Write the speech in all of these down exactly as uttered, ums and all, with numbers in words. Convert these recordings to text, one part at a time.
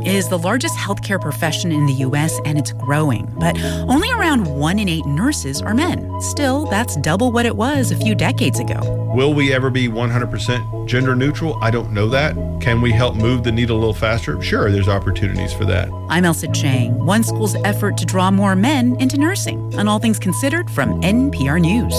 is the largest healthcare profession in the U S, and it's growing. But only around one in eight nurses are men. Still, that's double what it was a few decades ago. Will we ever be one hundred percent gender neutral? I don't know that. Can we help move the needle a little faster? Sure, there's opportunities for that. I'm Elsa Chang. One school's effort to draw more men into nursing. On All Things Considered from N P R News.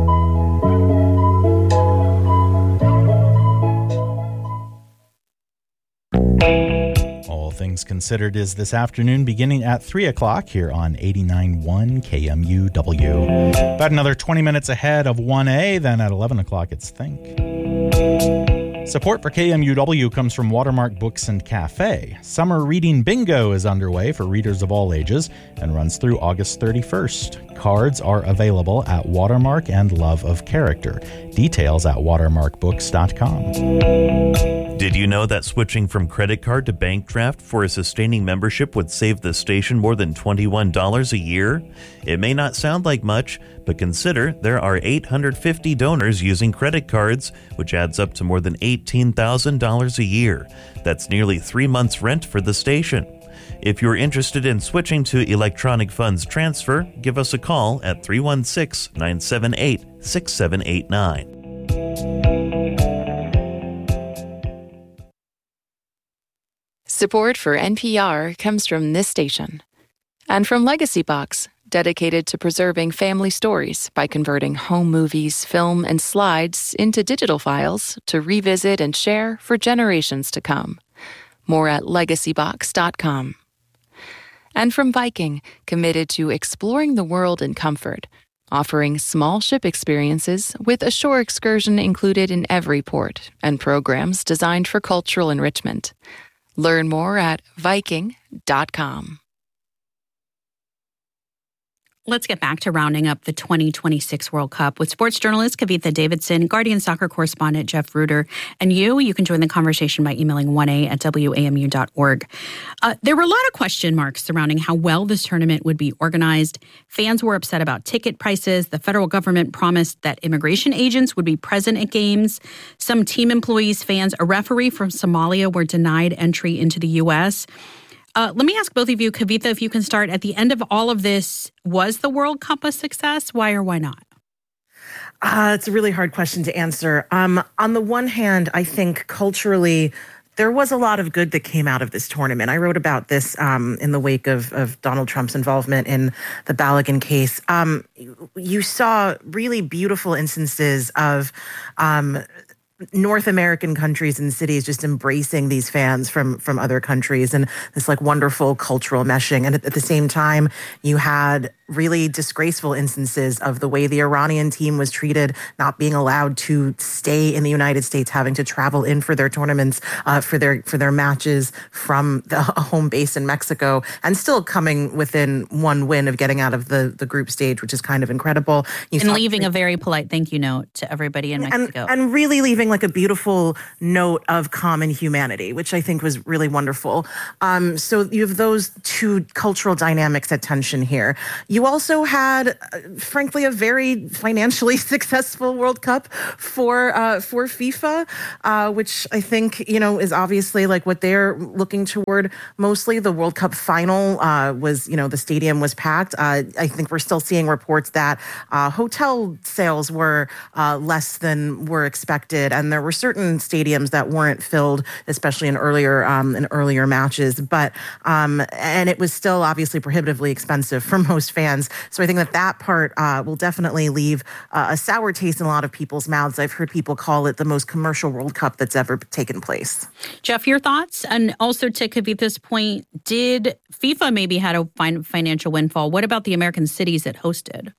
All Things Considered is this afternoon beginning at three o'clock here on eighty-nine point one K M U W. About another twenty minutes ahead of one A, then at eleven o'clock it's Think. Support for K M U W comes from Watermark Books and Cafe. Summer Reading Bingo is underway for readers of all ages and runs through August thirty-first. Cards are available at Watermark and Love of Character. Details at watermark books dot com. Did you know that switching from credit card to bank draft for a sustaining membership would save the station more than twenty-one dollars a year? It may not sound like much, but consider there are eight hundred fifty donors using credit cards, which adds up to more than eighteen thousand dollars a year. That's nearly three months' rent for the station. If you're interested in switching to electronic funds transfer, give us a call at three one six, nine seven eight, six seven eight nine. Support for N P R comes from this station and from Legacy Box, dedicated to preserving family stories by converting home movies, film, and slides into digital files to revisit and share for generations to come. More at legacy box dot com. And from Viking, committed to exploring the world in comfort, offering small ship experiences with a shore excursion included in every port and programs designed for cultural enrichment. Learn more at viking dot com. Let's get back to rounding up the twenty twenty-six World Cup with sports journalist Kavitha Davidson, Guardian soccer correspondent Jeff Ruder, and you. You can join the conversation by emailing one a at w a m u dot org. Uh, there were a lot of question marks surrounding how well this tournament would be organized. Fans were upset about ticket prices. The federal government promised that immigration agents would be present at games. Some team employees, fans, a referee from Somalia were denied entry into the U S Uh, let me ask both of you, Kavitha, if you can start. At the end of all of this, was the World Cup a success? Why or why not? Uh, it's a really hard question to answer. Um, on the one hand, I think culturally, there was a lot of good that came out of this tournament. I wrote about this um, in the wake of, of Donald Trump's involvement in the Balogun case. Um, you saw really beautiful instances of um, North American countries and cities just embracing these fans from from other countries, and this like wonderful cultural meshing. And at, at the same time, you had really disgraceful instances of the way the Iranian team was treated, not being allowed to stay in the United States, having to travel in for their tournaments, uh, for their for their matches from the home base in Mexico, and still coming within one win of getting out of the, the group stage, which is kind of incredible. You and leaving a very polite thank you note to everybody in Mexico. And, and really leaving like a beautiful note of common humanity, which I think was really wonderful. Um, so you have those two cultural dynamics at tension here. You also had, uh, frankly, a very financially successful World Cup for uh, for FIFA, uh, which I think, you know, is obviously like what they're looking toward mostly. The World Cup final uh, was, you know, the stadium was packed. Uh, I think we're still seeing reports that uh, hotel sales were uh, less than were expected, and there were certain stadiums that weren't filled, especially in earlier um, in earlier matches. But um, and it was still obviously prohibitively expensive for most fans. So I think that that part uh, will definitely leave uh, a sour taste in a lot of people's mouths. I've heard people call it the most commercial World Cup that's ever taken place. Jeff, your thoughts? And also to Kavitha's point, did FIFA maybe had a financial windfall? What about the American cities it hosted?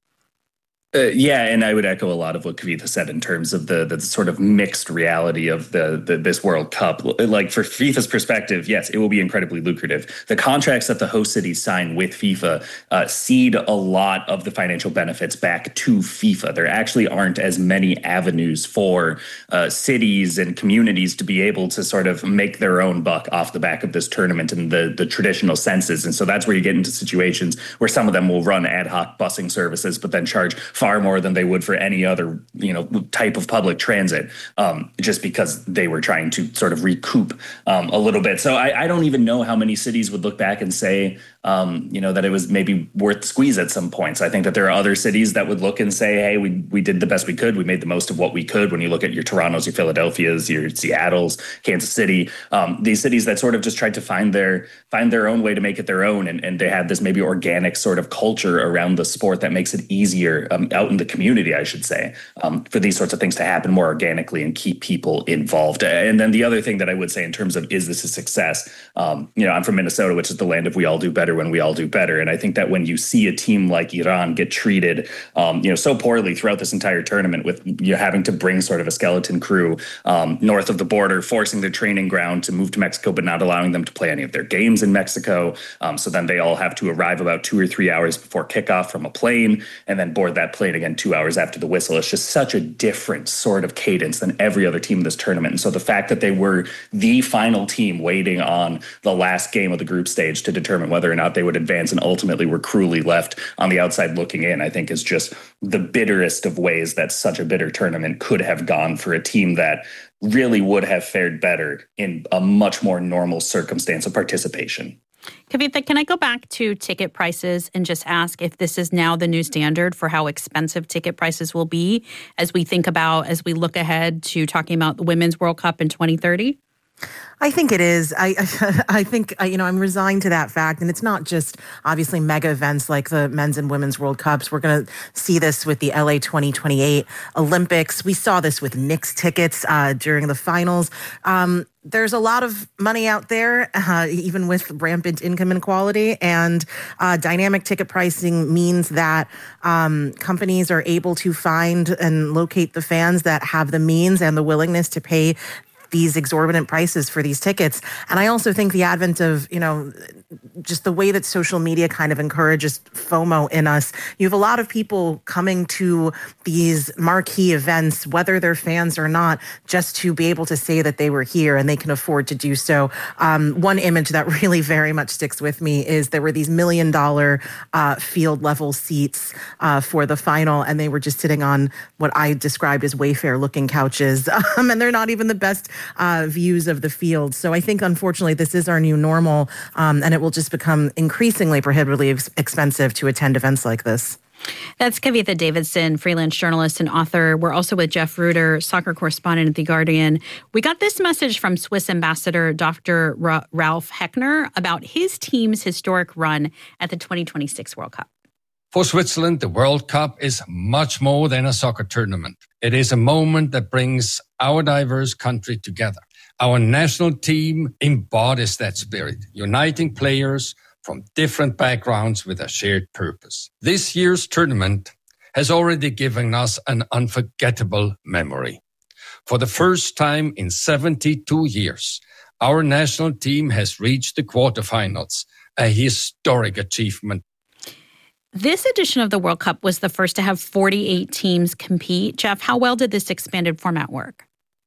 Uh, yeah, and I would echo a lot of what Kavitha said in terms of the the sort of mixed reality of the, the this World Cup. Like for FIFA's perspective, yes, it will be incredibly lucrative. The contracts that the host cities sign with FIFA uh, cede a lot of the financial benefits back to FIFA. There actually aren't as many avenues for uh, cities and communities to be able to sort of make their own buck off the back of this tournament in the, the traditional senses. And so that's where you get into situations where some of them will run ad hoc busing services, but then charge far more than they would for any other, you know, type of public transit, um, just because they were trying to sort of recoup um, a little bit. So I, I don't even know how many cities would look back and say, um, you know, that it was maybe worth the squeeze at some points. I think that there are other cities that would look and say, hey, we we did the best we could. We made the most of what we could. When you look at your Torontos, your Philadelphias, your Seattles, Kansas City, um, these cities that sort of just tried to find their find their own way to make it their own. And, and they had this maybe organic sort of culture around the sport that makes it easier um, out in the community, I should say, um, for these sorts of things to happen more organically and keep people involved. And then the other thing that I would say in terms of, is this a success? Um, you know, I'm from Minnesota, which is the land of we all do better when we all do better. And I think that when you see a team like Iran get treated, um, you know, so poorly throughout this entire tournament, with you having to bring sort of a skeleton crew um, north of the border, forcing their training ground to move to Mexico, but not allowing them to play any of their games in Mexico. Um, so then they all have to arrive about two or three hours before kickoff from a plane, and then board that plane again two hours after the whistle. It's just such a different sort of cadence than every other team in this tournament. And so the fact that they were the final team waiting on the last game of the group stage to determine whether or not they would advance and ultimately were cruelly left on the outside looking in, I think is just the bitterest of ways that such a bitter tournament could have gone for a team that really would have fared better in a much more normal circumstance of participation. Kavitha, can I go back to ticket prices and just ask if this is now the new standard for how expensive ticket prices will be as we think about, as we look ahead to talking about the Women's World Cup in twenty thirty? I think it is. I I think, you know, I'm resigned to that fact. And it's not just obviously mega events like the men's and women's World Cups. We're going to see this with the L A twenty twenty-eight Olympics. We saw this with Knicks tickets uh, during the finals. Um, there's a lot of money out there, uh, even with rampant income inequality, and uh, dynamic ticket pricing means that um, companies are able to find and locate the fans that have the means and the willingness to pay these exorbitant prices for these tickets. And I also think the advent of, you know, just the way that social media kind of encourages FOMO in us. You have a lot of people coming to these marquee events, whether they're fans or not, just to be able to say that they were here and they can afford to do so. Um, one image that really very much sticks with me is there were these million dollar uh, field level seats uh, for the final, and they were just sitting on what I described as Wayfair looking couches. Um, and they're not even the best Uh, views of the field. So I think, unfortunately, this is our new normal, um, and it will just become increasingly prohibitively ex- expensive to attend events like this. That's Kavitha Davidson, freelance journalist and author. We're also with Jeff Rueter, soccer correspondent at The Guardian. We got this message from Swiss ambassador Doctor Ra- Ralph Heckner about his team's historic run at the twenty twenty-six World Cup. For Switzerland, the World Cup is much more than a soccer tournament. It is a moment that brings our diverse country together. Our national team embodies that spirit, uniting players from different backgrounds with a shared purpose. This year's tournament has already given us an unforgettable memory. For the first time in seventy-two years, our national team has reached the quarterfinals, a historic achievement. This edition of the World Cup was the first to have forty-eight teams compete. Jeff, how well did this expanded format work?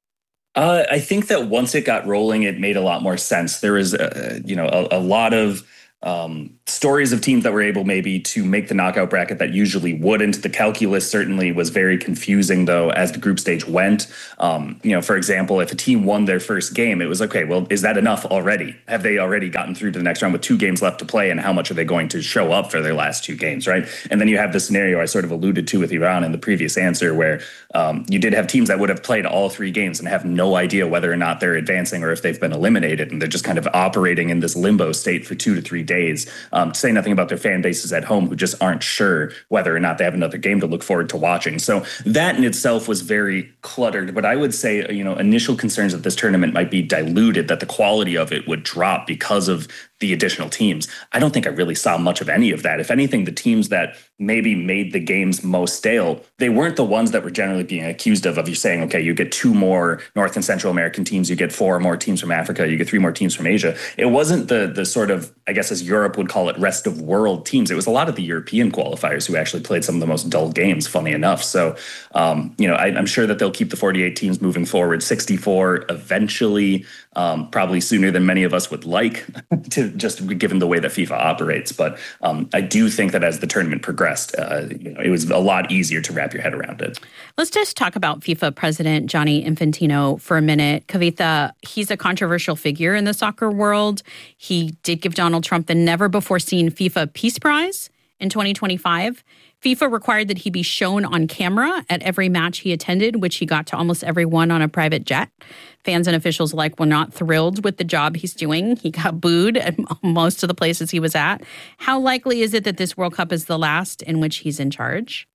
Uh, I think that once it got rolling, it made a lot more sense. There was, uh, you know, a, a lot of um, stories of teams that were able maybe to make the knockout bracket that usually wouldn't. The calculus certainly was very confusing, though, as the group stage went. Um, you know, for example, if a team won their first game, it was, okay, well, is that enough already? Have they already gotten through to the next round with two games left to play? And how much are they going to show up for their last two games, right? And then you have the scenario I sort of alluded to with Iran in the previous answer, where um, you did have teams that would have played all three games and have no idea whether or not they're advancing or if they've been eliminated. And they're just kind of operating in this limbo state for two to three days. days, um, to say nothing about their fan bases at home who just aren't sure whether or not they have another game to look forward to watching. So that in itself was very cluttered. But I would say, you know, initial concerns that this tournament might be diluted, that the quality of it would drop because of the additional teams. I don't think I really saw much of any of that. If anything, the teams that maybe made the games most stale, they weren't the ones that were generally being accused of, of you saying, okay, you get two more North and Central American teams, you get four more teams from Africa, you get three more teams from Asia. It wasn't the the sort of, I guess as Europe would call it, rest of world teams. It was a lot of the European qualifiers who actually played some of the most dull games, funny enough. So, um, you know, I, I'm sure that they'll keep the forty-eight teams moving forward, sixty-four eventually, um, probably sooner than many of us would like, to just given the way that FIFA operates. But um, I do think that as the tournament progresses, progressed, uh, you know, it was a lot easier to wrap your head around it. Let's just talk about FIFA President Gianni Infantino for a minute. Kavitha, he's a controversial figure in the soccer world. He did give Donald Trump the never-before-seen FIFA Peace Prize in twenty twenty-five. FIFA required that he be shown on camera at every match he attended, which he got to almost every one on a private jet. Fans and officials alike were not thrilled with the job he's doing. He got booed at most of the places he was at. How likely is it that this World Cup is the last in which he's in charge?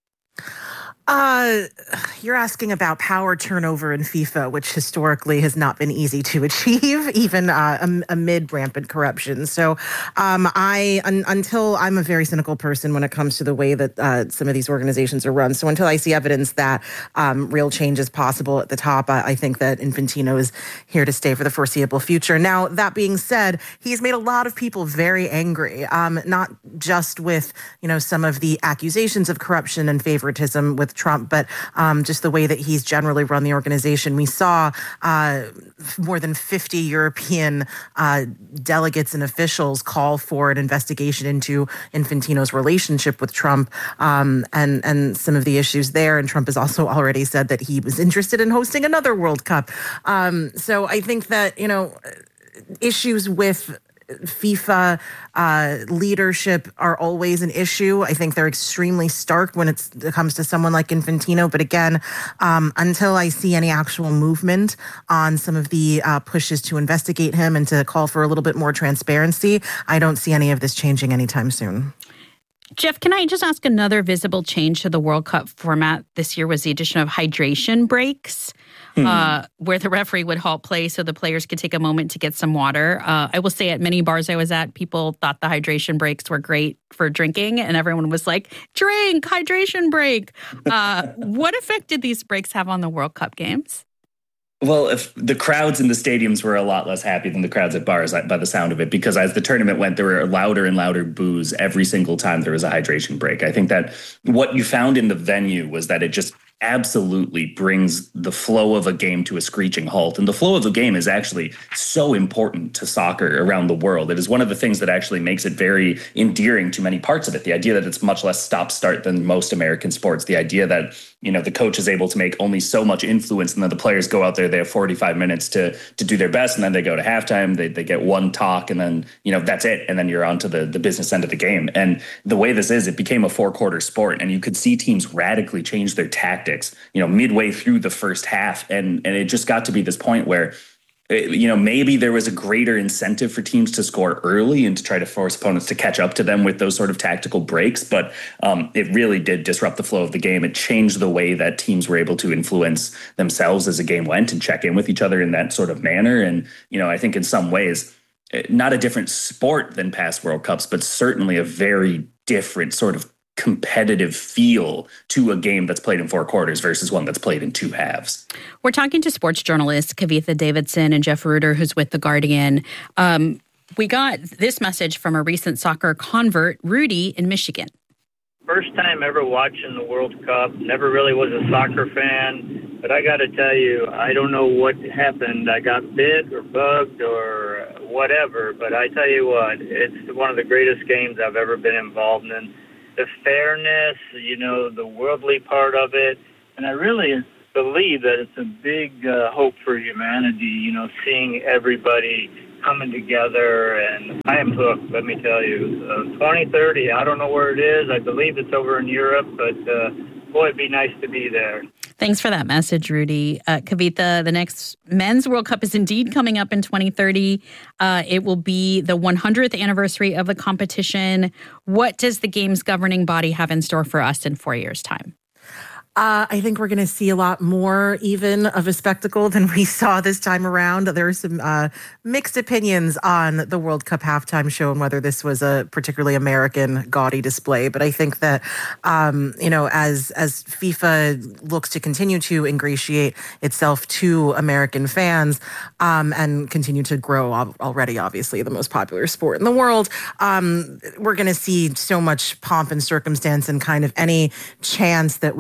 Uh, you're asking about power turnover in FIFA, which historically has not been easy to achieve, even uh, amid rampant corruption. So um, I, un, until I'm a very cynical person when it comes to the way that uh, some of these organizations are run. So until I see evidence that um, real change is possible at the top, I, I think that Infantino is here to stay for the foreseeable future. Now, that being said, he's made a lot of people very angry, um, not just with, you know, some of the accusations of corruption and favoritism with Trump, but um, just the way that he's generally run the organization. We saw uh, more than fifty European uh, delegates and officials call for an investigation into Infantino's relationship with Trump um, and, and some of the issues there. And Trump has also already said that he was interested in hosting another World Cup. Um, so I think that, you know, issues with FIFA uh, leadership are always an issue. I think they're extremely stark when it's, it comes to someone like Infantino. But again, um, until I see any actual movement on some of the uh, pushes to investigate him and to call for a little bit more transparency, I don't see any of this changing anytime soon. Jeff, can I just ask another visible change to the World Cup format this year was the addition of hydration breaks. Uh, where the referee would halt play so the players could take a moment to get some water. Uh, I will say at many bars I was at, people thought the hydration breaks were great for drinking, and everyone was like, drink, hydration break. Uh, what effect did these breaks have on the World Cup games? Well, if the crowds in the stadiums were a lot less happy than the crowds at bars by the sound of it, because as the tournament went, there were louder and louder boos every single time there was a hydration break. I think that what you found in the venue was that it just absolutely brings the flow of a game to a screeching halt. And the flow of the game is actually so important to soccer around the world. It is one of the things that actually makes it very endearing to many parts of it. The idea that it's much less stop-start than most American sports. The idea that, you know, the coach is able to make only so much influence, and then the players go out there, they have forty-five minutes to to do their best, and then they go to halftime, they they get one talk, and then, you know, that's it. And then you're on to the, the business end of the game. And the way this is, it became a four-quarter sport, and you could see teams radically change their tactics, you know, midway through the first half. And, and it just got to be this point where, you know, maybe there was a greater incentive for teams to score early and to try to force opponents to catch up to them with those sort of tactical breaks. But um, it really did disrupt the flow of the game. It changed the way that teams were able to influence themselves as the game went and check in with each other in that sort of manner. And, you know, I think in some ways, not a different sport than past World Cups, but certainly a very different sort of competitive feel to a game that's played in four quarters versus one that's played in two halves. We're talking to sports journalists Kavitha Davidson and Jeff Ruder, who's with The Guardian. Um, we got this message from a recent soccer convert, Rudy, in Michigan. First time ever watching the World Cup. Never really was a soccer fan, but I got to tell you, I don't know what happened. I got bit or bugged or whatever, but I tell you what, it's one of the greatest games I've ever been involved in. The fairness, you know, the worldly part of it. And I really believe that it's a big uh, hope for humanity, you know, seeing everybody coming together. And I am hooked, let me tell you. Uh, twenty thirty, I don't know where it is. I believe it's over in Europe, but uh, boy, it'd be nice to be there. Thanks for that message, Rudy. Uh, Kavitha, the next Men's World Cup is indeed coming up in twenty thirty. Uh, it will be the one hundredth anniversary of the competition. What does the game's governing body have in store for us in four years' time? Uh, I think we're going to see a lot more even of a spectacle than we saw this time around. There are some uh, mixed opinions on the World Cup halftime show and whether this was a particularly American gaudy display. But I think that, um, you know, as as FIFA looks to continue to ingratiate itself to American fans um, and continue to grow already, obviously, the most popular sport in the world, um, we're going to see so much pomp and circumstance and kind of any chance that we can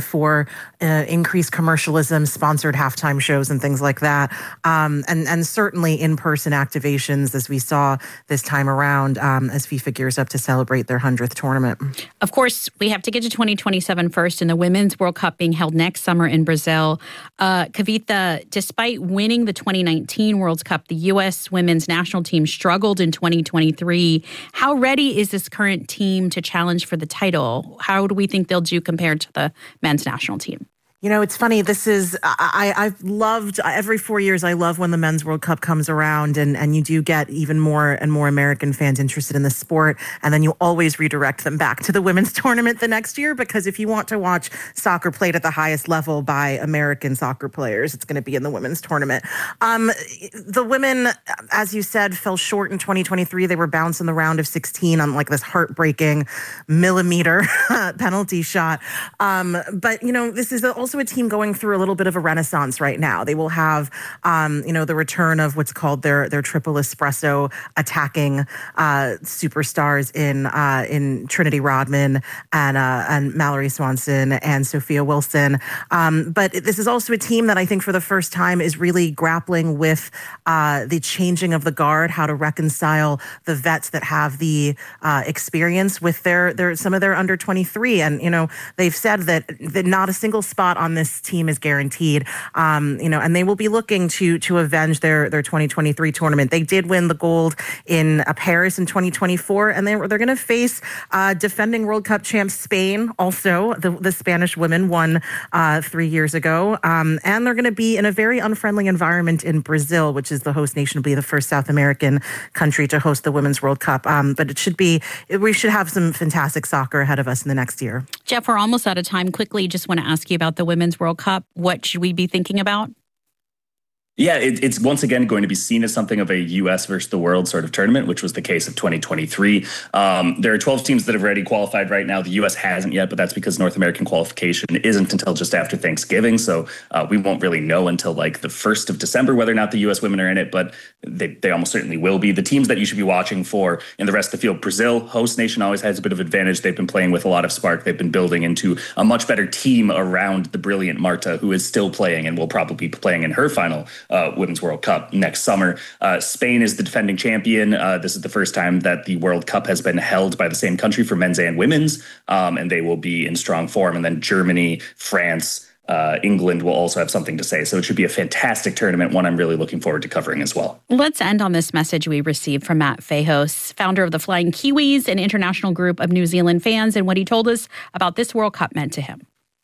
for uh, increased commercialism, sponsored halftime shows, and things like that. Um, and, and certainly in-person activations, as we saw this time around, um, as FIFA gears up to celebrate their hundredth tournament. Of course, we have to get to twenty twenty-seven first, and the Women's World Cup being held next summer in Brazil. Uh, Kavitha, despite winning the twenty nineteen World Cup, the U S women's national team struggled in twenty twenty-three. How ready is this current team to challenge for the title? How do we think they'll do compared to the men's national team? You know, it's funny. This is, I, I've loved, every four years, I love when the Men's World Cup comes around, and, and you do get even more and more American fans interested in the sport. And then you always redirect them back to the women's tournament the next year, because if you want to watch soccer played at the highest level by American soccer players, it's going to be in the women's tournament. Um, the women, as you said, fell short in twenty twenty-three. They were bounced in the round of sixteen on like this heartbreaking millimeter penalty shot. Um, but, you know, this is also a team going through a little bit of a renaissance right now. They will have, um, you know, the return of what's called their their triple espresso attacking uh, superstars in uh, in Trinity Rodman and uh, and Mallory Swanson and Sophia Wilson. Um, but this is also a team that I think for the first time is really grappling with uh, the changing of the guard, how to reconcile the vets that have the uh, experience with their their some of their under twenty-three. And you know, they've said that that not a single spot on this team is guaranteed, um, you know, and they will be looking to to avenge their their twenty twenty-three tournament. They did win the gold in uh, Paris in twenty twenty-four, and they, they're going to face uh, defending World Cup champs Spain. Also, the, the Spanish women won uh, three years ago, um, and they're going to be in a very unfriendly environment in Brazil, which is the host nation, will be the first South American country to host the Women's World Cup. Um, but it should be, we should have some fantastic soccer ahead of us in the next year. Jeff, we're almost out of time. Quickly, just want to ask you about the Women's World Cup. What should we be thinking about? Yeah, it, it's once again going to be seen as something of a U S versus the world sort of tournament, which was the case of twenty twenty-three. Um, there are twelve teams that have already qualified right now. The U S hasn't yet, but that's because North American qualification isn't until just after Thanksgiving. So uh, we won't really know until like the first of December whether or not the U S women are in it, but they, they almost certainly will be. The teams that you should be watching for in the rest of the field, Brazil, host nation, always has a bit of advantage. They've been playing with a lot of spark. They've been building into a much better team around the brilliant Marta, who is still playing and will probably be playing in her final uh, Women's World Cup next summer. Uh, Spain is the defending champion. Uh, this is the first time that the World Cup has been held by the same country for men's and women's, um, and they will be in strong form. And then Germany, France, uh, England will also have something to say. So it should be a fantastic tournament, one I'm really looking forward to covering as well. Let's end on this message we received from Matt Fajos, founder of the Flying Kiwis, an international group of New Zealand fans, and what he told us about this World Cup meant to him.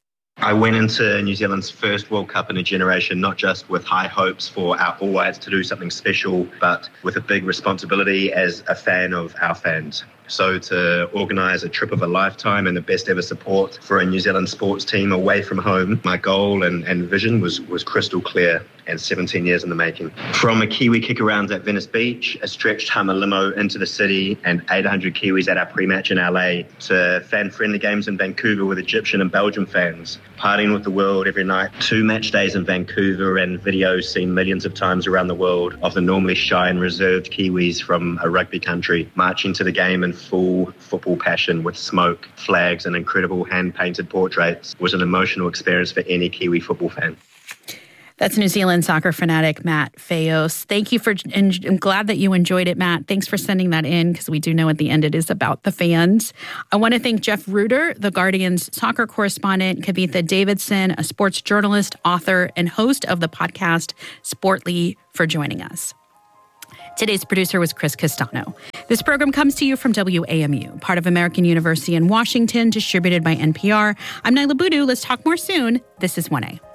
I went into New Zealand's first World Cup in a generation, not just with high hopes for our All Whites to do something special, but with a big responsibility as a fan of our fans. So to organise a trip of a lifetime and the best ever support for a New Zealand sports team away from home, my goal and, and vision was, was crystal clear and seventeen years in the making. From a Kiwi kick-around at Venice Beach, a stretched Hummer limo into the city, and eight hundred Kiwis at our pre-match in L A, to fan-friendly games in Vancouver with Egyptian and Belgian fans, partying with the world every night, two match days in Vancouver and videos seen millions of times around the world of the normally shy and reserved Kiwis from a rugby country marching to the game in full football passion with smoke, flags and incredible hand-painted portraits was an emotional experience for any Kiwi football fan. That's New Zealand soccer fanatic Matt Fajos. Thank you for, and I'm glad that you enjoyed it, Matt. Thanks for sending that in, because we do know at the end it is about the fans. I want to thank Jeff Ruder, the Guardian's soccer correspondent, Kavitha Davidson, a sports journalist, author, and host of the podcast Sportly, for joining us. Today's producer was Chris Castano. This program comes to you from W A M U, part of American University in Washington, distributed by N P R. I'm Nyla Boodoo. Let's talk more soon. This is one A.